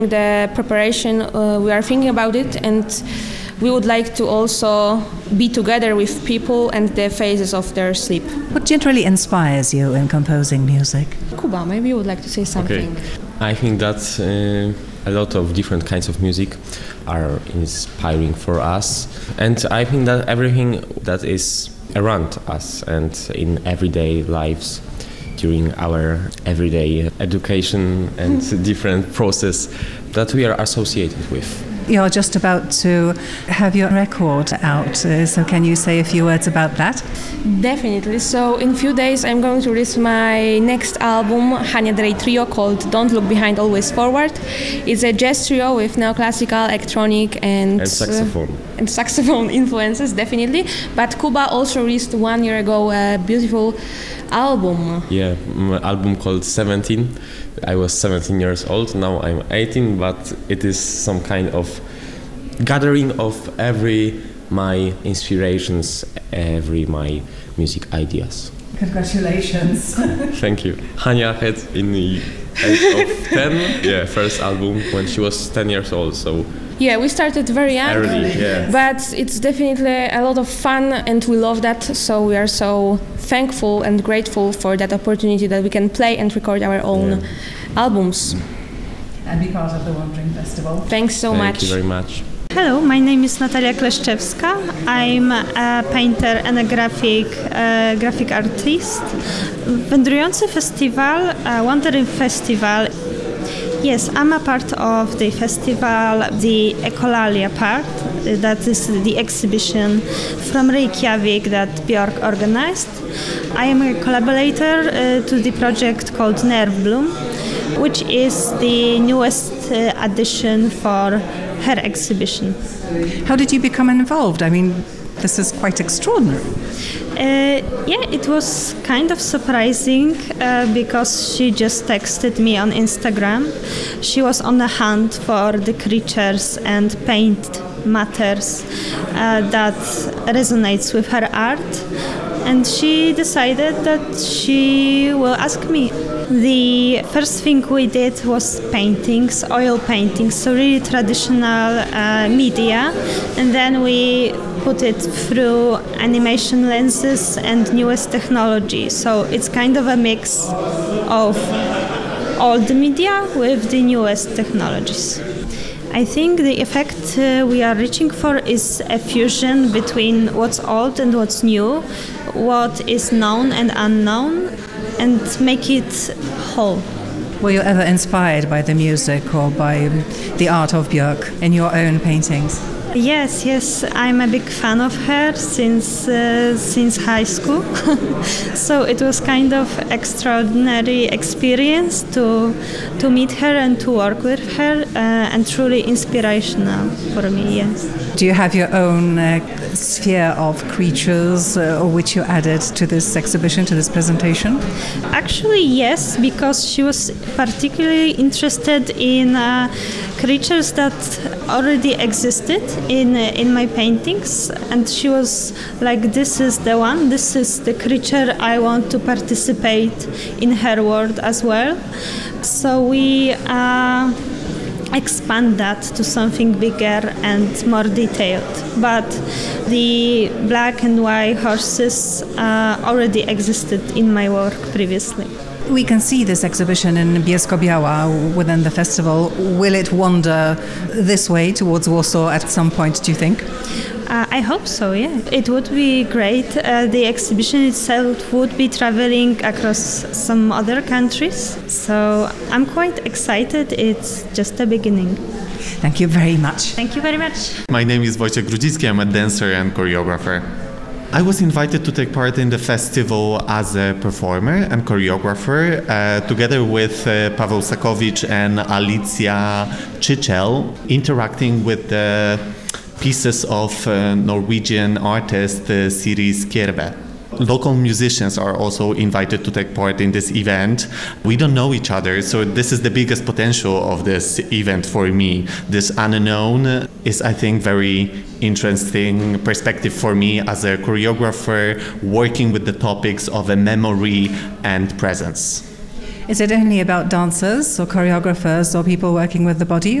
The preparation, we are thinking about it, and we would like to also be together with people and the phases of their sleep. What generally inspires you in composing music? Kuba, maybe you would like to say something. Okay. I think that a lot of different kinds of music are inspiring for us, and I think that everything that is around us and in everyday lives during our everyday education and different process that we are associated with. You're just about to have your record out, so can you say a few words about that? Definitely. So in a few days I'm going to release my next album, Hania Drey Trio, called Don't Look Behind, Always Forward. It's a jazz trio with neoclassical, electronic and saxophone influences, definitely. But Kuba also released 1 year ago a beautiful album. Yeah, my album called 17. I was 17 years old, now I'm 18, but it is some kind of gathering of every my inspirations, every my music ideas. Congratulations. Thank you. Hania had in the age of 10, first album when she was 10 years old, so yeah, we started very young, early, yeah. But it's definitely a lot of fun and we love that, so we are so thankful and grateful for that opportunity that we can play and record our own albums. And be part of the Wandering Festival. Thanks so much. Thank you very much. Hello, my name is Natalia Kleszczewska. I'm a painter and a graphic artist. Wędrujący Festival, Wandering Festival. Yes, I'm a part of the festival, the Ecolalia part, that is the exhibition from Reykjavik that Björk organized. I am a collaborator to the project called Nervbloom, which is the newest addition for her exhibition. How did you become involved? I mean, this is quite extraordinary. It was kind of surprising because she just texted me on Instagram. She was on the hunt for the creatures and paint matters that resonates with her art, and she decided that she will ask me. The first thing we did was paintings, oil paintings, so really traditional media, and then we put it through animation lenses and newest technology. So it's kind of a mix of old media with the newest technologies. I think the effect we are reaching for is a fusion between what's old and what's new, what is known and unknown, and make it whole. Were you ever inspired by the music or by the art of Björk in your own paintings? Yes, I'm a big fan of her since high school. So it was kind of extraordinary experience to meet her and to work with her, and truly inspirational for me, yes. Do you have your own sphere of creatures which you added to this exhibition, to this presentation? Actually, yes, because she was particularly interested in creatures that already existed in my paintings, and she was like, this is the one, this is the creature I want to participate in her world as well. So we expand that to something bigger and more detailed. But the black and white horses already existed in my work previously. We can see this exhibition in Bielsko-Biała within the festival. Will it wander this way towards Warsaw at some point, do you think? I hope so, yeah. It would be great. The exhibition itself would be traveling across some other countries. So I'm quite excited. It's just the beginning. Thank you very much. Thank you very much. My name is Wojciech Grudzicki. I'm a dancer and choreographer. I was invited to take part in the festival as a performer and choreographer, together with Paweł Sakowicz and Alicja Czyczel, interacting with the pieces of Norwegian artist Siri Skjerve. Local musicians are also invited to take part in this event. We don't know each other, so this is the biggest potential of this event for me. This unknown is, I think, very interesting perspective for me as a choreographer, working with the topics of a memory and presence. Is it only about dancers or choreographers or people working with the body,